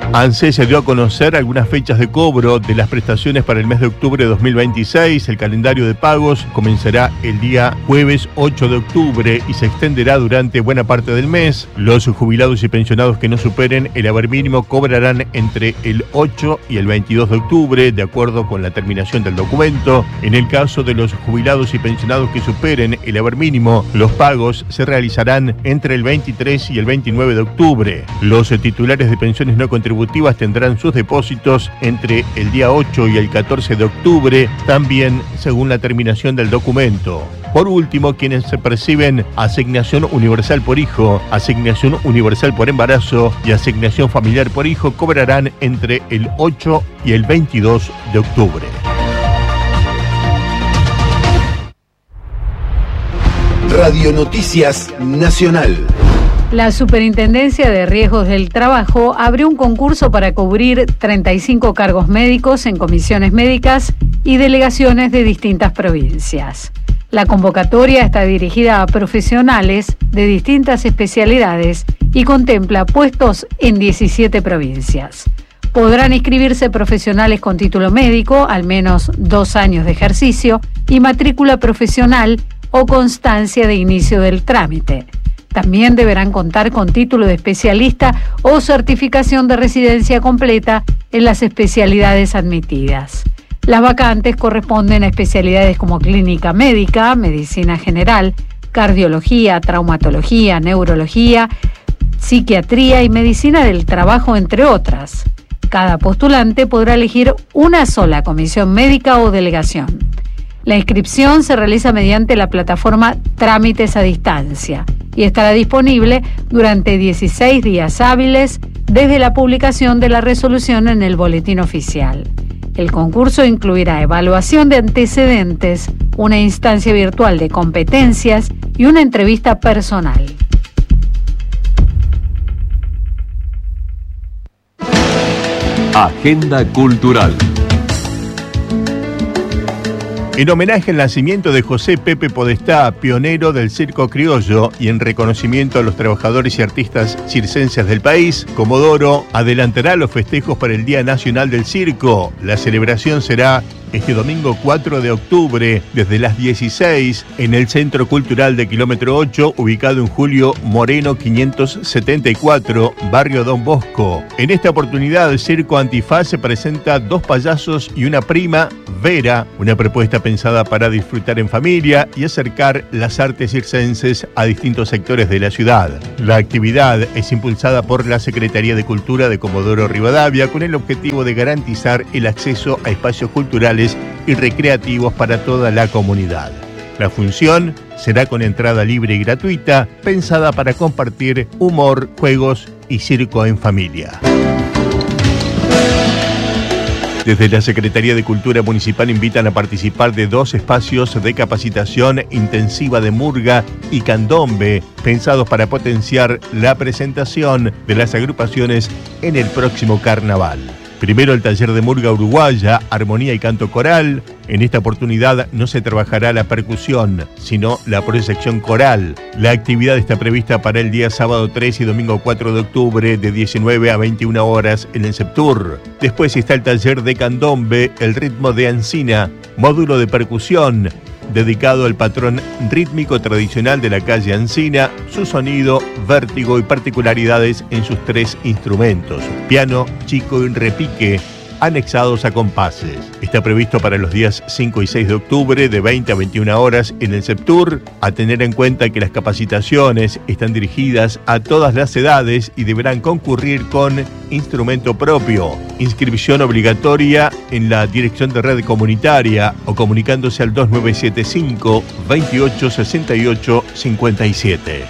ANSES se dio a conocer algunas fechas de cobro de las prestaciones para el mes de octubre de 2026. El calendario de pagos comenzará el día jueves 8 de octubre y se extenderá durante buena parte del mes. Los jubilados y pensionados que no superen el haber mínimo cobrarán entre el 8 y el 22 de octubre, de acuerdo con la terminación del documento. En el caso de los jubilados y pensionados que superen el haber mínimo, los pagos se realizarán entre el 23 y el 29 de octubre. Los titulares de pensiones no contributivas tendrán sus depósitos entre el día 8 y el 14 de octubre, también según la terminación del documento. Por último, quienes se perciben asignación universal por hijo, asignación universal por embarazo y asignación familiar por hijo cobrarán entre el 8 y el 22 de octubre. Radio Noticias Nacional. La Superintendencia de Riesgos del Trabajo abrió un concurso para cubrir 35 cargos médicos en comisiones médicas y delegaciones de distintas provincias. La convocatoria está dirigida a profesionales de distintas especialidades y contempla puestos en 17 provincias. Podrán inscribirse profesionales con título médico, al menos 2 años de ejercicio, y matrícula profesional o constancia de inicio del trámite. También deberán contar con título de especialista o certificación de residencia completa en las especialidades admitidas. Las vacantes corresponden a especialidades como clínica médica, medicina general, cardiología, traumatología, neurología, psiquiatría y medicina del trabajo, entre otras. Cada postulante podrá elegir una sola comisión médica o delegación. La inscripción se realiza mediante la plataforma Trámites a Distancia y estará disponible durante 16 días hábiles desde la publicación de la resolución en el Boletín Oficial. El concurso incluirá evaluación de antecedentes, una instancia virtual de competencias y una entrevista personal. Agenda Cultural. En homenaje al nacimiento de José Pepe Podestá, pionero del circo criollo, y en reconocimiento a los trabajadores y artistas circenses del país, Comodoro adelantará los festejos para el Día Nacional del Circo. La celebración será este domingo 4 de octubre, desde las 16, en el Centro Cultural de Kilómetro 8, ubicado en Julio Moreno 574, barrio Don Bosco. En esta oportunidad, el Circo Antifaz se presenta 2 payasos y una prima, Vera, una propuesta pensada para disfrutar en familia y acercar las artes circenses a distintos sectores de la ciudad. La actividad es impulsada por la Secretaría de Cultura de Comodoro Rivadavia con el objetivo de garantizar el acceso a espacios culturales y recreativos para toda la comunidad. La función será con entrada libre y gratuita, pensada para compartir humor, juegos y circo en familia. Desde la Secretaría de Cultura Municipal invitan a participar de 2 espacios de capacitación intensiva de murga y candombe, pensados para potenciar la presentación de las agrupaciones en el próximo carnaval. Primero, el taller de murga uruguaya, armonía y canto coral. En esta oportunidad no se trabajará la percusión, sino la proyección coral. La actividad está prevista para el día sábado 3 y domingo 4 de octubre de 19 a 21 horas en el Septur. Después está el taller de candombe, el ritmo de Ancina, módulo de percusión, dedicado al patrón rítmico tradicional de la calle Ancina, su sonido, vértigo y particularidades en sus 3 instrumentos, piano, chico y repique, anexados a compases. Está previsto para los días 5 y 6 de octubre de 20 a 21 horas en el Septur, a tener en cuenta que las capacitaciones están dirigidas a todas las edades y deberán concurrir con instrumento propio. Inscripción obligatoria en la Dirección de Red Comunitaria o comunicándose al 2975 28 68 57.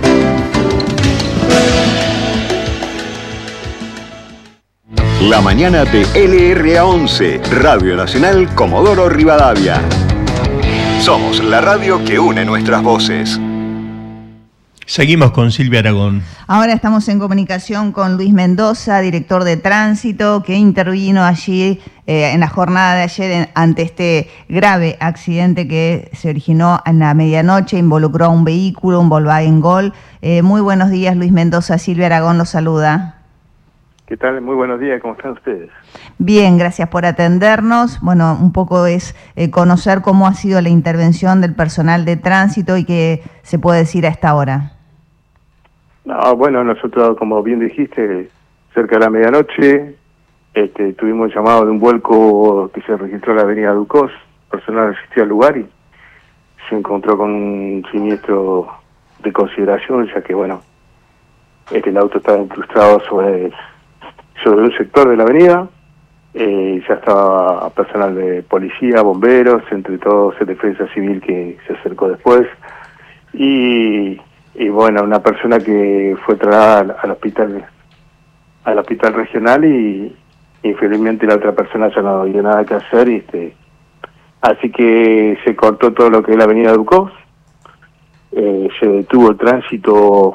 La mañana de LRA11, Radio Nacional Comodoro Rivadavia. Somos la radio que une nuestras voces. Seguimos con Silvia Aragón. Ahora estamos en comunicación con Luis Mendoza, director de Tránsito, que intervino allí en la jornada de ayer ante este grave accidente que se originó en la medianoche, involucró a un vehículo, un Volkswagen Gol. Muy buenos días, Luis Mendoza. Silvia Aragón los saluda. ¿Qué tal? Muy buenos días, ¿cómo están ustedes? Bien, gracias por atendernos. Bueno, un poco es conocer cómo ha sido la intervención del personal de tránsito y qué se puede decir a esta hora. No, bueno, nosotros, como bien dijiste, cerca de la medianoche, tuvimos llamado de un vuelco que se registró en la avenida Ducos, personal asistió al lugar y se encontró con un siniestro de consideración, ya que, bueno, el auto estaba incrustado sobre un sector de la avenida, ya estaba personal de policía, bomberos, entre todos el defensa civil que se acercó después, y bueno, una persona que fue trasladada al hospital regional y infelizmente la otra persona ya no había nada que hacer, así que se cortó todo lo que es la avenida Ducos, se detuvo el tránsito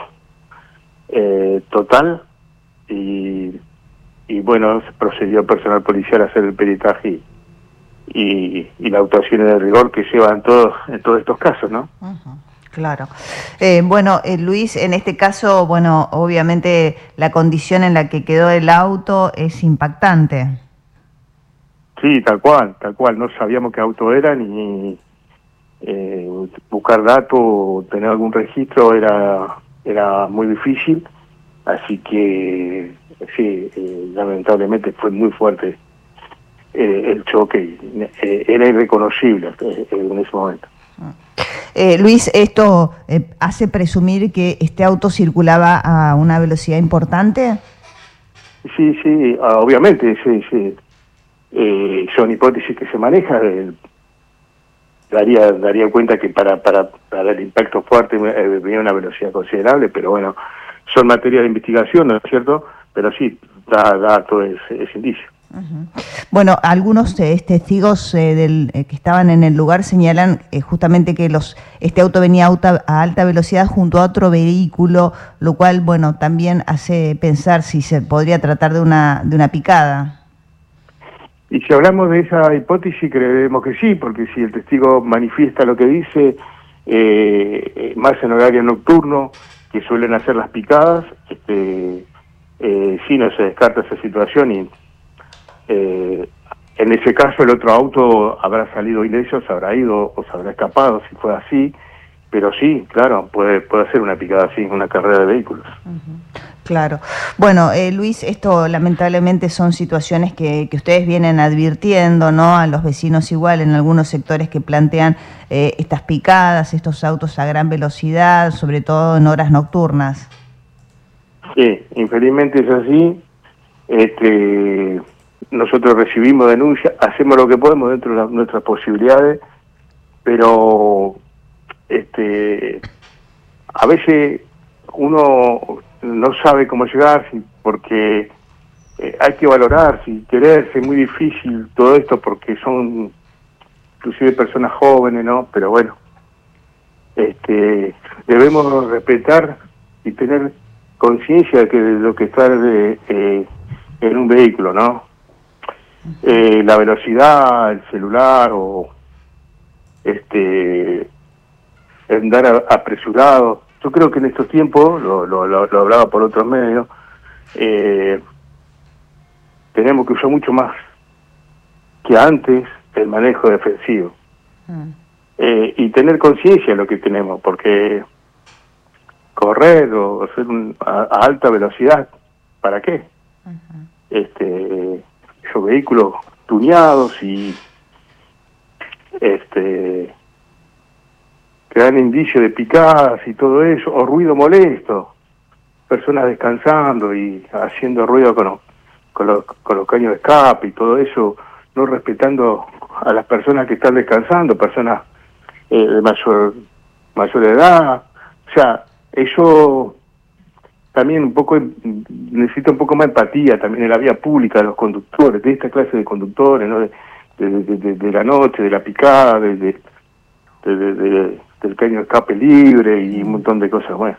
total y bueno, se procedió el personal policial a hacer el peritaje y la actuación de rigor que llevan todos en todos estos casos, ¿no? Uh-huh. Claro. Luis, en este caso, bueno, obviamente la condición en la que quedó el auto es impactante. Sí, tal cual, no sabíamos qué auto era ni buscar datos, tener algún registro era muy difícil, así que sí, lamentablemente fue muy fuerte el choque, era irreconocible en ese momento. Luis, esto hace presumir que este auto circulaba a una velocidad importante. Sí, obviamente, sí. Son hipótesis que se manejan. Daría cuenta que para el impacto fuerte venía una velocidad considerable, pero bueno, son materia de investigación, ¿no es cierto? Pero sí, da todo ese indicio. Uh-huh. Bueno, algunos testigos que estaban en el lugar señalan justamente que este auto venía a alta velocidad junto a otro vehículo, lo cual, bueno, también hace pensar si se podría tratar de una picada. Y si hablamos de esa hipótesis, creemos que sí, porque si el testigo manifiesta lo que dice, más en horario nocturno, que suelen hacer las picadas, sí no se descarta esa situación y en ese caso el otro auto habrá salido ileso, se habrá ido o se habrá escapado si fue así, pero sí, claro, puede ser una picada así, una carrera de vehículos. Uh-huh. Claro. Bueno, Luis, esto lamentablemente son situaciones que ustedes vienen advirtiendo, ¿no? A los vecinos igual, en algunos sectores que plantean estas picadas, estos autos a gran velocidad, sobre todo en horas nocturnas. Sí, infelizmente es así. Nosotros recibimos denuncias, hacemos lo que podemos dentro de nuestras posibilidades, pero a veces uno no sabe cómo llegar, porque hay que valorar, si quererse, es muy difícil todo esto, porque son inclusive personas jóvenes, ¿no? Pero bueno, debemos respetar y tener conciencia de lo que está en un vehículo, ¿no? La velocidad, el celular o andar apresurado. Yo creo que en estos tiempos, lo hablaba por otros medios, tenemos que usar mucho más que antes el manejo defensivo. Y tener conciencia de lo que tenemos, porque correr o hacer a alta velocidad, ¿para qué? Esos vehículos tuneados y que dan indicio de picadas y todo eso, o ruido molesto, personas descansando y haciendo ruido con los caños de escape y todo eso, no respetando a las personas que están descansando, personas de mayor edad. O sea, eso también un poco necesita un poco más empatía también en la vía pública de los conductores, de esta clase de conductores, ¿no? De la noche, de la picada, del caño de escape libre y un montón de cosas buenas.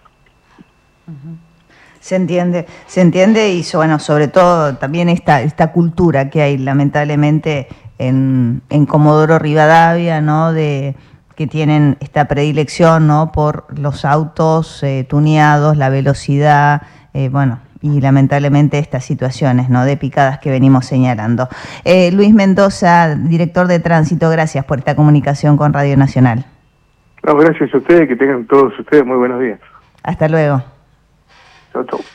Se entiende y bueno, sobre todo también esta cultura que hay lamentablemente en Comodoro Rivadavia, ¿no? Que tienen esta predilección, ¿no? Por los autos tuneados, la velocidad, bueno, y lamentablemente estas situaciones, ¿no?, de picadas que venimos señalando. Luis Mendoza, director de Tránsito, gracias por esta comunicación con Radio Nacional. No, gracias a ustedes, que tengan todos ustedes muy buenos días. Hasta luego. Chau, chau.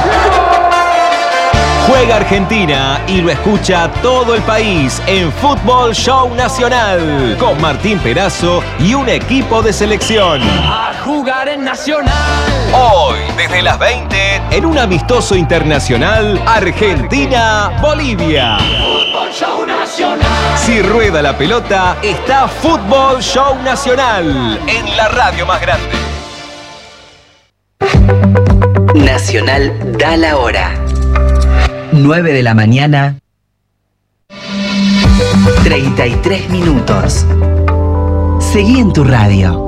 Juega Argentina y lo escucha todo el país en Fútbol Show Nacional con Martín Perazo y un equipo de selección. A jugar en Nacional. Hoy, desde las 20, en un amistoso internacional, Argentina-Bolivia. Fútbol Show Nacional. Si rueda la pelota, está Fútbol Show Nacional en la radio más grande. Nacional da la hora. 9 de la mañana, 33 minutos. Seguí en tu radio.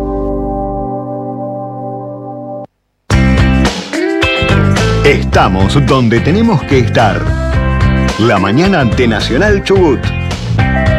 Estamos donde tenemos que estar. La mañana de Nacional Chubut.